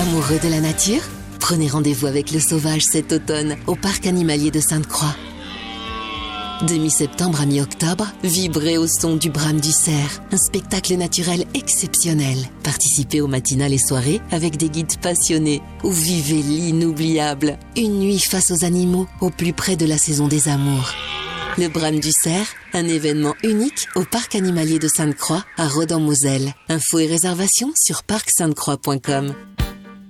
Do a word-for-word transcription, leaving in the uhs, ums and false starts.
Amoureux de la nature ? Prenez rendez-vous avec le sauvage cet automne au parc animalier de Sainte-Croix. De mi-septembre à mi-octobre, vibrez au son du brame du cerf, un spectacle naturel exceptionnel. Participez aux matinales et soirées avec des guides passionnés ou vivez l'inoubliable. Une nuit face aux animaux au plus près de la saison des amours. Le brame du cerf, un événement unique au parc animalier de Sainte-Croix à Rhodes-en-Moselle. Infos et réservations sur parc sainte croix point com.